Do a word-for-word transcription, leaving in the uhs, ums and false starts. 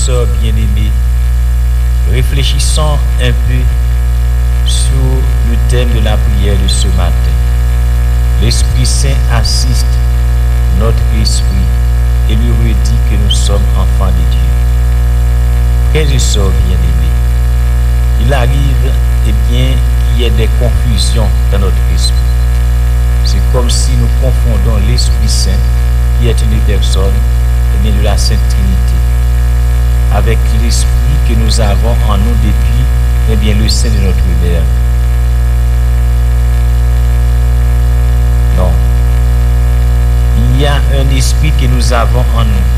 sœurs bien-aimées, réfléchissons un peu sur le thème de la prière de ce matin. L'Esprit Saint assiste notre esprit et lui redit que nous sommes enfants de Dieu. Frères et sœurs bien-aimés, il arrive eh bien, qu'il y ait des confusions dans notre esprit. C'est comme si nous confondons l'Esprit Saint, qui est une personne eh bien, de la Sainte Trinité, avec l'Esprit que nous avons en nous depuis eh bien, le sein de notre mère. Non. Il y a un esprit que nous avons en nous.